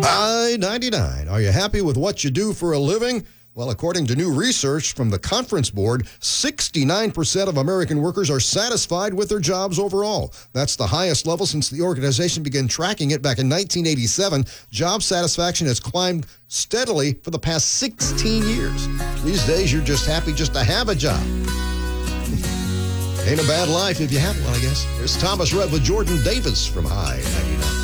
I-99. Are you happy with what you do for a living? Well, according to new research from the Conference Board, 69% of American workers are satisfied with their jobs overall. That's the highest level since the organization began tracking it back in 1987. Job satisfaction has climbed steadily for the past 16 years. These days, you're just happy just to have a job. Ain't a bad life if you have one, I guess. Here's Thomas Rhett with Jordan Davis from High 99.